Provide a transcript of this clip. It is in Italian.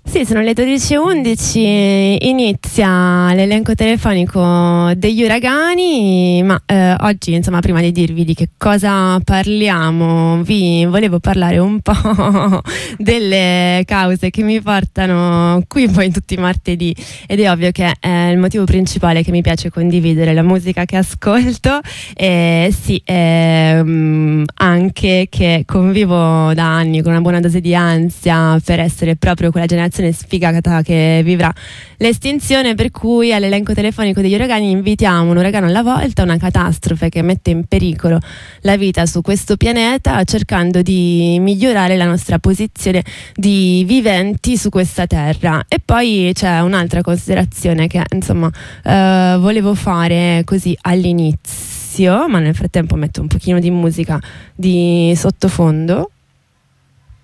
Sì, sono le 12:11, inizia l'elenco telefonico degli uragani, ma oggi, insomma, prima di dirvi di che cosa parliamo, vi volevo parlare un po' delle cause che mi portano qui poi tutti i martedì, ed è ovvio che è il motivo principale che mi piace condividere la musica che ascolto, e sì, anche che convivo da anni con una buona dose di ansia per essere proprio quella generazione sfigata che vivrà l'estinzione, per cui all'elenco telefonico degli uragani invitiamo un uragano alla volta, una catastrofe che mette in pericolo la vita su questo pianeta, cercando di migliorare la nostra posizione di viventi su questa terra. E poi c'è un'altra considerazione che insomma volevo fare così all'inizio, ma nel frattempo metto un pochino di musica di sottofondo.